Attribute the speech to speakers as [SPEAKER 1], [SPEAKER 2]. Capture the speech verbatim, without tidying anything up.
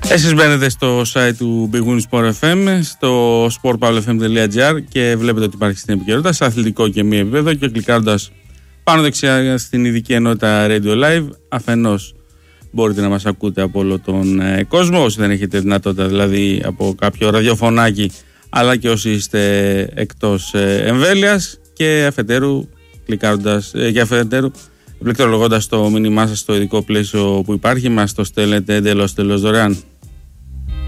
[SPEAKER 1] Εσείς μπαίνετε στο site του Big Win Sport εφ εμ, στο sport pavle f m dot g r και βλέπετε ότι υπάρχει στην επικαιρότητα σε αθλητικό και μη επίπεδο και κλικάροντας πάνω δεξιά στην ειδική ενότητα Radio Live, αφενός μπορείτε να μας ακούτε από όλο τον ε, κόσμο, όσοι δεν έχετε δυνατότητα δηλαδή από κάποιο ραδιοφωνάκι, αλλά και όσοι είστε εκτός ε, εμβέλειας, και αφετέρου κλικάροντας ε, και αφετέρου πληκτρολογώντας το μήνυμά σας στο ειδικό πλαίσιο που υπάρχει, μας το στέλνετε εντελώς τελώς δωρεάν.